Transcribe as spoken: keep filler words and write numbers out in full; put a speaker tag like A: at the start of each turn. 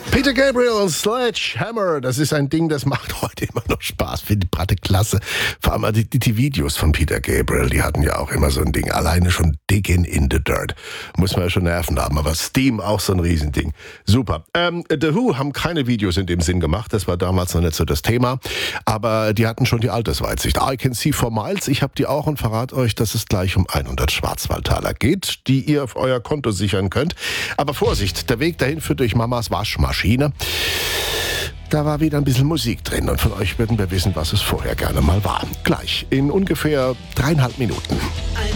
A: Peter Gabriel, Sledgehammer, das ist ein Ding, das macht heute immer noch Spaß, finde ich gerade klasse. Vor allem die, die, die Videos von Peter Gabriel, die hatten ja auch immer so ein Ding, alleine schon Digging in the Dirt. Muss man ja schon Nerven haben, aber Steam auch so ein Riesending. Super. Ähm, The Who haben keine Videos in dem Sinn gemacht, das war damals noch nicht so das Thema, aber die hatten schon die Altersweitsicht. I Can See for Miles, ich habe die auch und verrate euch, dass es gleich um hundert Schwarzwaldtaler geht, die ihr auf euer Konto sichern könnt. Aber Vorsicht, der Weg dahin führt durch Mamas Waschmaschine. Da war wieder ein bisschen Musik drin und von euch würden wir wissen, was es vorher gerne mal war. Gleich in ungefähr dreieinhalb Minuten.